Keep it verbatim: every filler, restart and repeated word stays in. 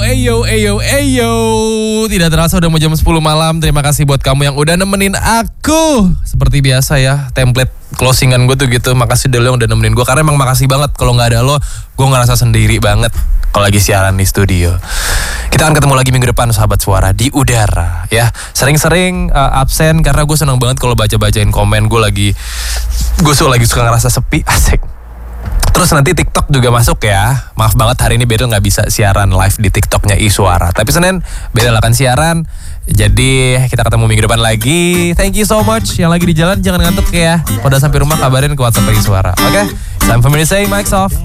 eyo, eyo, eyo. Tidak terasa udah mau jam sepuluh malam. Terima kasih buat kamu yang udah nemenin aku. Seperti biasa ya, template closingan gue tuh gitu. Makasih dulu yang udah nemenin gue. Karena emang makasih banget. Kalau gak ada lo, gue ngerasa sendiri banget kalau lagi siaran di studio. Kita akan ketemu lagi minggu depan sahabat suara di udara ya. Sering-sering uh, absen karena gue seneng banget kalau baca-bacain komen. Gue lagi Gue suka lagi suka ngerasa sepi. Asik. Terus nanti TikTok juga masuk ya. Maaf banget hari ini Bedel gak bisa siaran live di TikToknya iSuara. Tapi Senin Bedel akan siaran. Jadi kita ketemu minggu depan lagi. Thank you so much. Yang lagi di jalan jangan ngantuk ya. Pada sampai rumah kabarin ke WhatsApp iSuara. Oke okay? Time for me to say mic's off.